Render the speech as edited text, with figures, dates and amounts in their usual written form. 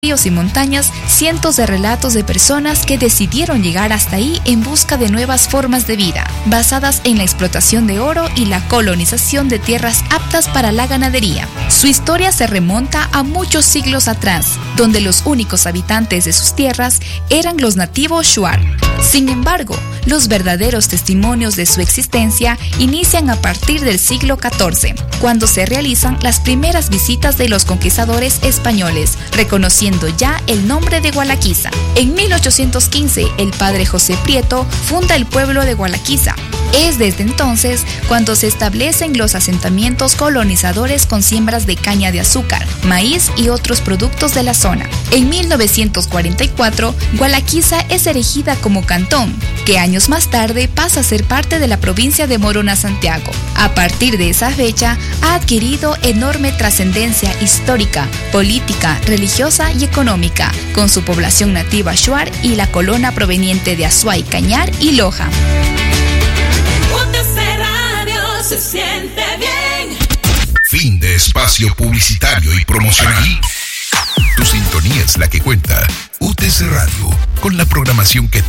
ríos y montañas, cientos de relatos de personas que decidieron llegar hasta ahí en busca de nuevas formas de vida, basadas en la explotación de oro y la colonización de tierras aptas para la ganadería. Su historia se remonta a muchos siglos atrás, donde los únicos habitantes de sus tierras eran los nativos Shuar. Sin embargo, los verdaderos testimonios de su existencia inician a partir del siglo XIV, cuando se realizan las primeras visitas de los conquistadores españoles, reconociendo ya el nombre de Gualaquiza. En 1815, el padre José Prieto funda el pueblo de Gualaquiza. Es desde entonces cuando se establecen los asentamientos colonizadores con siembras de caña de azúcar, maíz y otros productos de la zona. En 1944, Gualaquiza es erigida como cantón, que años más tarde pasa a ser parte de la provincia de Morona Santiago. A partir de esa fecha, ha adquirido enorme trascendencia histórica, política, religiosa y económica, con su población nativa Shuar y la colonia proveniente de Azuay, Cañar y Loja. UTC Radio se siente bien. Fin de espacio publicitario y promocional. Tu sintonía es la que cuenta. UTC Radio, con la programación que